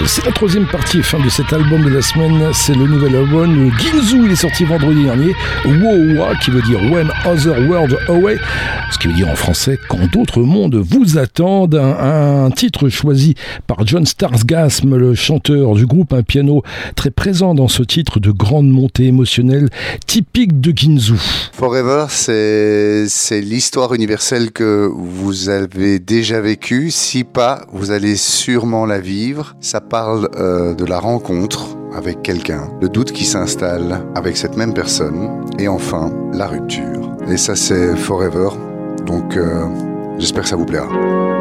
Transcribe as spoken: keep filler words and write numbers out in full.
C'est la troisième partie fin de cet album de la semaine. C'est le nouvel album de Ginzu. Il est sorti vendredi dernier. Wowa, qui veut dire When Other World Away, ce qui veut dire en français quand d'autres mondes vous attendent. Un, un titre choisi par John Starsgasm, le chanteur du groupe, un piano très présent dans ce titre de grande montée émotionnelle typique de Ginzu. Forever, c'est, c'est l'histoire universelle que vous avez déjà vécue. Si pas, vous allez sûrement la vivre. Ça parle euh, de la rencontre avec quelqu'un, le doute qui s'installe avec cette même personne, et enfin, la rupture. Et ça, c'est Forever. Donc, euh, j'espère que ça vous plaira.